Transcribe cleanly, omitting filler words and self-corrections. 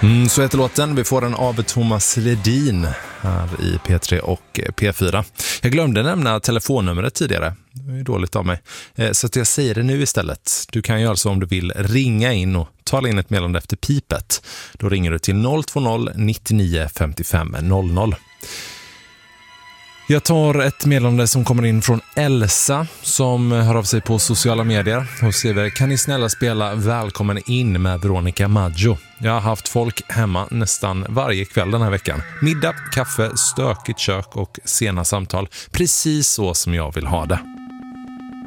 Så heter låten. Vi får den av Thomas Ledin här i P3 och P4. Jag glömde nämna telefonnumret tidigare. Det är dåligt av mig. Så att jag säger det nu istället. Du kan ju alltså, om du vill, ringa in och tala in ett meddelande efter pipet. Då ringer du till 020 99 55 00. Jag tar ett meddelande som kommer in från Elsa som hör av sig på sociala medier. Hon skriver: kan ni snälla spela Välkommen in med Veronica Maggio? Jag har haft folk hemma nästan varje kväll den här veckan. Middag, kaffe, stökigt kök och sena samtal. Precis så som jag vill ha det.